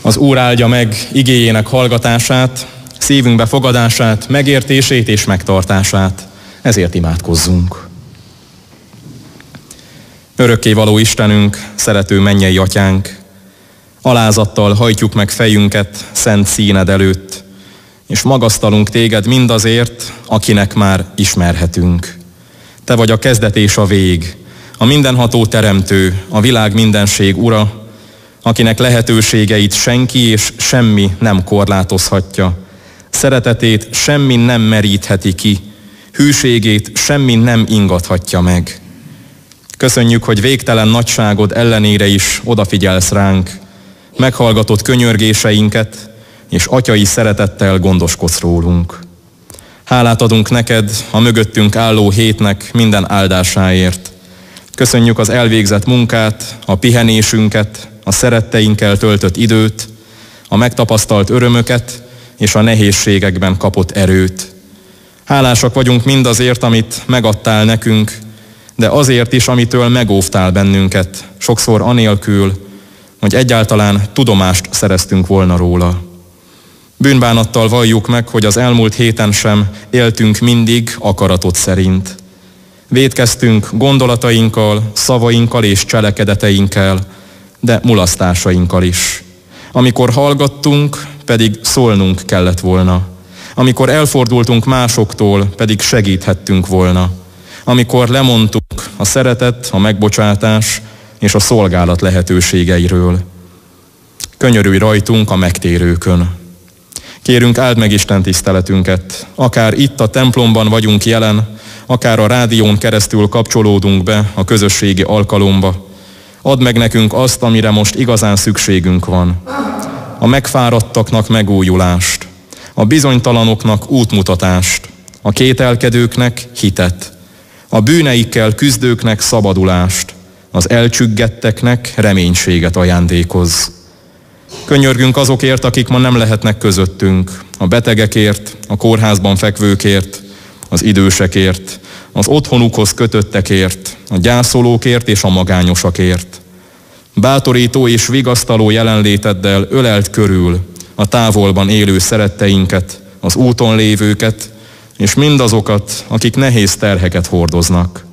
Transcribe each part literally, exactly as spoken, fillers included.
Az Úr áldja meg igéjének hallgatását, szívünkbe fogadását, megértését és megtartását. Ezért imádkozzunk. Örökkévaló Istenünk, szerető mennyei Atyánk, alázattal hajtjuk meg fejünket szent színed előtt, és magasztalunk téged mindazért, akinek már ismerhetünk. Te vagy a kezdet és a vég, a mindenható teremtő, a világ mindenség ura, akinek lehetőségeit senki és semmi nem korlátozhatja. Szeretetét semmi nem merítheti ki, hűségét semmi nem ingathatja meg. Köszönjük, hogy végtelen nagyságod ellenére is odafigyelsz ránk, meghallgatod könyörgéseinket, és atyai szeretettel gondoskodsz rólunk. Hálát adunk neked a mögöttünk álló hétnek minden áldásáért. Köszönjük az elvégzett munkát, a pihenésünket, a szeretteinkkel töltött időt, a megtapasztalt örömöket és a nehézségekben kapott erőt. Hálásak vagyunk mindazért, amit megadtál nekünk, de azért is, amitől megóvtál bennünket, sokszor anélkül, hogy egyáltalán tudomást szereztünk volna róla. Bűnbánattal valljuk meg, hogy az elmúlt héten sem éltünk mindig akaratod szerint. Vétkeztünk gondolatainkkal, szavainkkal és cselekedeteinkkel, de mulasztásainkkal is. Amikor hallgattunk, pedig szólnunk kellett volna. Amikor elfordultunk másoktól, pedig segíthettünk volna. Amikor lemondtunk a szeretet, a megbocsátás és a szolgálat lehetőségeiről. Könyörülj rajtunk a megtérőkön. Kérünk, áld meg Isten tiszteletünket, akár itt a templomban vagyunk jelen, akár a rádión keresztül kapcsolódunk be a közösségi alkalomba. Add meg nekünk azt, amire most igazán szükségünk van. A megfáradtaknak megújulást, a bizonytalanoknak útmutatást, a kételkedőknek hitet, a bűneikkel küzdőknek szabadulást, az elcsüggetteknek reménységet ajándékozz. Könyörgünk azokért, akik ma nem lehetnek közöttünk, a betegekért, a kórházban fekvőkért, az idősekért, az otthonukhoz kötöttekért, a gyászolókért és a magányosakért. Bátorító és vigasztaló jelenléteddel öleld körül a távolban élő szeretteinket, az úton lévőket, és mindazokat, akik nehéz terheket hordoznak.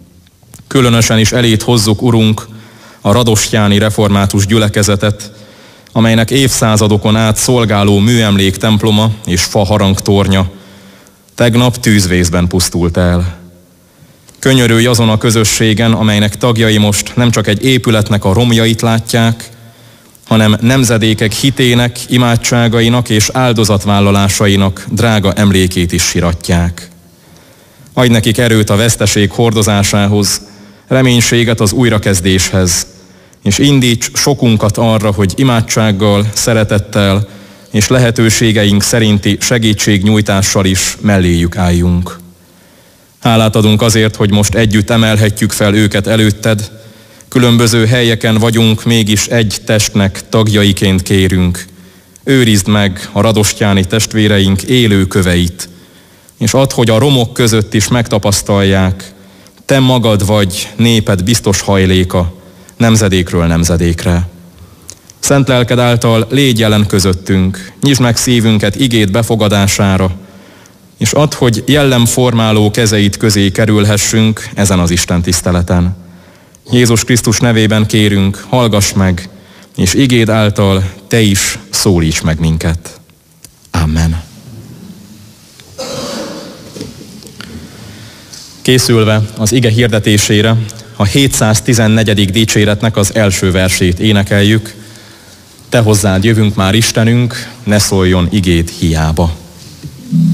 Különösen is eléd hozzuk, Urunk, a radostyáni református gyülekezetet, amelynek évszázadokon át szolgáló műemlék temploma és faharangtornya tegnap tűzvészben pusztult el. Könyörülj azon a közösségen, amelynek tagjai most nem csak egy épületnek a romjait látják, hanem nemzedékek hitének, imádságainak és áldozatvállalásainak drága emlékét is siratják. Adj nekik erőt a veszteség hordozásához, reménységet az újrakezdéshez, és indíts sokunkat arra, hogy imádsággal, szeretettel és lehetőségeink szerinti segítségnyújtással is melléjük álljunk. Hálát adunk azért, hogy most együtt emelhetjük fel őket előtted, különböző helyeken vagyunk, mégis egy testnek tagjaiként kérünk. Őrizd meg a radostyáni testvéreink élő köveit, és add, hogy a romok között is megtapasztalják, te magad vagy néped biztos hajléka, nemzedékről nemzedékre. Szent lelked által légy jelen közöttünk, nyisd meg szívünket igéd befogadására, és add, hogy jellemformáló kezeit közé kerülhessünk ezen az Isten tiszteleten. Jézus Krisztus nevében kérünk, hallgass meg, és igéd által te is szólíts meg minket. Amen. Készülve az ige hirdetésére a hétszáztizennegyedik dicséretnek az első versét énekeljük. Te hozzád jövünk már, Istenünk, ne szóljon igéd hiába.